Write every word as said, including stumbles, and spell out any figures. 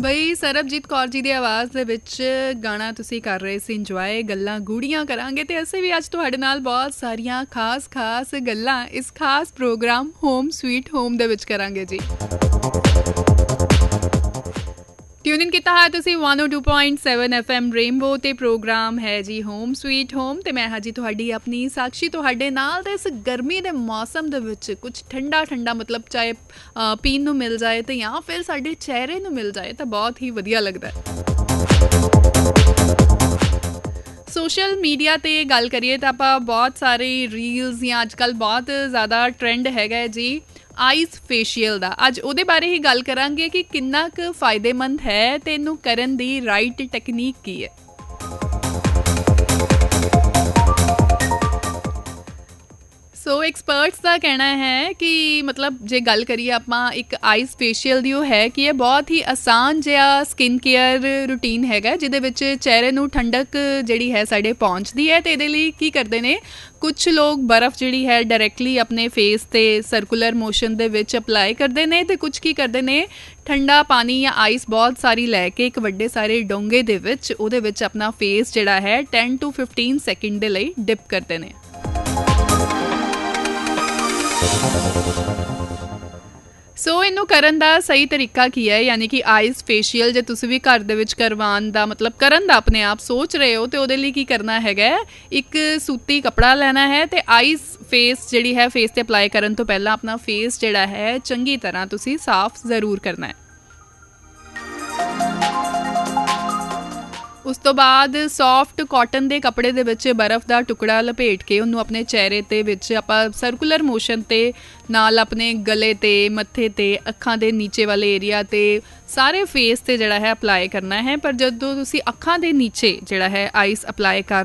ਬਈ ਸਰਬਜੀਤ ਕੌਰ ਜੀ ਦੀ ਆਵਾਜ਼ ਦੇ ਵਿੱਚ ਗਾਣਾ ਤੁਸੀਂ ਕਰ ਰਹੇ ਸੀ ਇੰਜੋਏ। ਗੱਲਾਂ ਗੂੜੀਆਂ ਕਰਾਂਗੇ ਤੇ ਅਸੀਂ ਵੀ ਅੱਜ ਤੁਹਾਡੇ ਨਾਲ ਬਹੁਤ ਸਾਰੀਆਂ ਖਾਸ ਖਾਸ ਗੱਲਾਂ ਇਸ ਖਾਸ ਪ੍ਰੋਗਰਾਮ ਹੋਮ ਸਵੀਟ ਹੋਮ ਦੇ ਵਿੱਚ ਕਰਾਂਗੇ ਜੀ। ट्यून इन किया है तुसी one O two point seven F M rainbow ते प्रोग्राम है जी होम स्वीट होम ते मैं हाँ जी तुहाडी अपनी साक्षी तुहाडे नाल ते इस गर्मी दे मौसम दे विच कुछ ठंडा ठंडा मतलब चाहे पीन नूं मिल जाए तो या फिर साडे चेहरे नूं मिल जाए तो बहुत ही वधिया लगदा है। सोशल मीडिया ते गल करिए तो आपां बहुत सारे रील्स या अजकल बहुत ज़्यादा ट्रेंड हैगा जी आइस फेशियल ਦਾ। ਅੱਜ ਉਹਦੇ ਬਾਰੇ ਹੀ ਗੱਲ ਕਰਾਂਗੇ ਕਿ ਕਿੰਨਾ ਕੁ ਫਾਇਦੇਮੰਦ ਹੈ ਤੇ ਇਹਨੂੰ ਕਰਨ ਦੀ ਰਾਈਟ ਟੈਕਨੀਕ ਕੀ ਹੈ। ਸੋ ਐਕਸਪਰਟਸ ਦਾ ਕਹਿਣਾ ਹੈ ਕਿ ਮਤਲਬ ਜੇ ਗੱਲ ਕਰੀਏ ਆਪਾਂ ਇੱਕ ਆਈਸ ਫੇਸ਼ੀਅਲ ਦੀ ਉਹ ਹੈ ਕਿ ਇਹ ਬਹੁਤ ਹੀ ਆਸਾਨ ਜਿਹਾ ਸਕਿਨ ਕੇਅਰ ਰੂਟੀਨ ਹੈਗਾ ਜਿਹਦੇ ਵਿੱਚ ਚਿਹਰੇ ਨੂੰ ਠੰਡਕ ਜਿਹੜੀ ਹੈ ਸਾਡੇ ਪਹੁੰਚਦੀ ਹੈ। ਤੇ ਇਹਦੇ ਲਈ ਕੀ ਕਰਦੇ ਨੇ ਕੁਛ ਲੋਕ ਬਰਫ਼ ਜਿਹੜੀ ਹੈ ਡਾਇਰੈਕਟਲੀ ਆਪਣੇ ਫੇਸ ਤੇ ਸਰਕੂਲਰ ਮੋਸ਼ਨ ਦੇ ਵਿੱਚ ਅਪਲਾਈ ਕਰਦੇ ਨੇ ਤੇ ਕੁਛ ਕੀ ਕਰਦੇ ਨੇ ਠੰਡਾ ਪਾਣੀ ਜਾਂ ਆਈਸ ਬਹੁਤ ਸਾਰੀ ਲੈ ਕੇ ਇੱਕ ਵੱਡੇ ਸਾਰੇ ਡੋਂਗੇ ਦੇ ਵਿੱਚ ਉਹਦੇ ਵਿੱਚ ਆਪਣਾ ਫੇਸ ਜਿਹੜਾ ਹੈ ਟੈਨ ਟੂ ਫਿਫਟੀਨ ਸੈਕਿੰਡ ਦੇ ਲਈ ਡਿਪ ਕਰਦੇ ਨੇ। ਸੋ ਇਹਨੂੰ ਕਰਨ ਦਾ ਸਹੀ ਤਰੀਕਾ ਕੀ ਹੈ ਯਾਨੀ ਕਿ ਆਈਸ ਫੇਸ਼ੀਅਲ ਜੇ ਤੁਸੀਂ ਵੀ ਘਰ ਦੇ ਵਿੱਚ ਕਰਵਾਉਣ ਦਾ ਮਤਲਬ ਕਰਨ ਦਾ ਆਪਣੇ ਆਪ ਸੋਚ ਰਹੇ ਹੋ ਤੇ ਉਹਦੇ ਲਈ ਕੀ ਕਰਨਾ ਹੈਗਾ ਇੱਕ ਸੂਤੀ ਕੱਪੜਾ ਲੈਣਾ ਹੈ ਤੇ ਆਈਸ ਫੇਸ ਜਿਹੜੀ ਹੈ ਫੇਸ ਤੇ ਅਪਲਾਈ ਕਰਨ ਤੋਂ ਪਹਿਲਾਂ ਆਪਣਾ ਫੇਸ ਜਿਹੜਾ ਹੈ ਚੰਗੀ ਤਰ੍ਹਾਂ ਤੁਸੀਂ ਸਾਫ਼ ਜ਼ਰੂਰ ਕਰਨਾ ਹੈ। ਉਸ ਤੋਂ ਬਾਅਦ ਸੌਫਟ ਕਾਟਨ ਦੇ ਕੱਪੜੇ ਦੇ ਵਿੱਚ ਬਰਫ਼ ਦਾ ਟੁਕੜਾ ਲਪੇਟ ਕੇ ਉਹਨੂੰ ਆਪਣੇ ਚਿਹਰੇ ਤੇ ਵਿੱਚ ਆਪਾਂ ਸਰਕੂਲਰ ਮੋਸ਼ਨ ਤੇ ਨਾਲ ਆਪਣੇ ਗਲੇ ਤੇ ਮੱਥੇ ਤੇ ਅੱਖਾਂ ਦੇ ਨੀਚੇ ਵਾਲੇ ਏਰੀਆ ਤੇ ਸਾਰੇ ਫੇਸ ਤੇ ਜਿਹੜਾ ਹੈ ਅਪਲਾਈ ਕਰਨਾ ਹੈ। ਪਰ ਜਦੋਂ ਤੁਸੀਂ ਅੱਖਾਂ ਦੇ ਨੀਚੇ ਜਿਹੜਾ ਹੈ ਆਈਸ ਅਪਲਾਈ ਕਰ